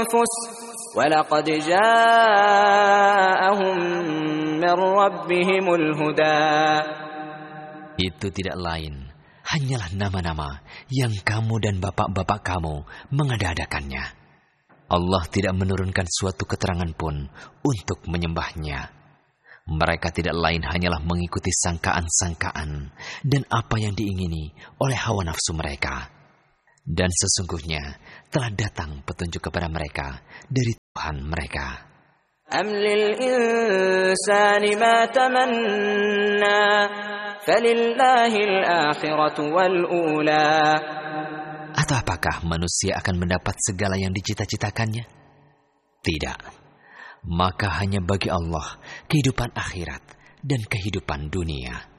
الأنفس ولقد جاءهم من ربهم الهدى. Itu tidak lain, hanyalah nama-nama yang kamu dan bapak-bapak kamu mengada-adakannya. Allah tidak menurunkan suatu keterangan pun untuk menyembahnya. Mereka tidak lain hanyalah mengikuti sangkaan-sangkaan dan apa yang diingini oleh hawa nafsu mereka. Dan sesungguhnya telah datang petunjuk kepada mereka dari Tuhan mereka. Am lil insani ma tamanna falillahil akhiratu wal ula. Atau apakah manusia akan mendapat segala yang dicita-citakannya? Tidak. Maka hanya bagi Allah kehidupan akhirat dan kehidupan dunia.